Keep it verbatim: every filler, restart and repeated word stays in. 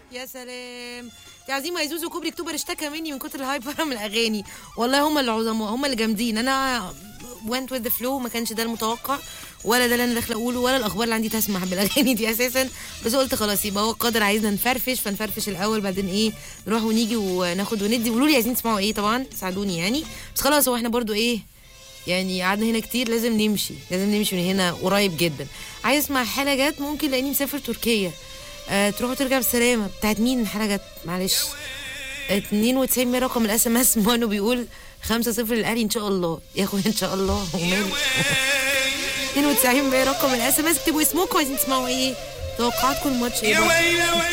يا سلام يا عظيمه يا زوزو. كوبري اكتوبر اشتكى مني من كتر الهايبر من الاغاني. والله هم اللي عظماء، هم اللي جامدين. انا went with the flow، ما كانش ده المتوقع ولا ده اللي انا داخله اقوله ولا الاخبار اللي عندي تسمح بالاغاني دي اساسا. بس قلت خلاص يبقى هو القدر عايزنا نفرفش، فنفرفش الاول بعدين ايه نروح ونيجي وناخد وندي. قولوا لي عايزين تسمعوا ايه طبعا، ساعدوني يعني. بس خلاص هو احنا برضو ايه يعني قعدنا هنا كتير، لازم نمشي لازم نمشي من هنا قريب جدا. عايز اسمع حاجه جت ممكن لاني مسافر تركيا. أه تروح وترجع بالسلامه. بتاعت مين الحلقه جت معلش؟ اتنين وتسعين رقم الاس ام اس. مانو بيقول خمسة صفر للاهلي ان شاء الله. يا اخويا ان شاء الله وماله. اتنين وتسعين رقم الاس ام اس. اكتبوا اسمكم عايزين تسمعوا ايه، توقعاتكم الماتش ايه.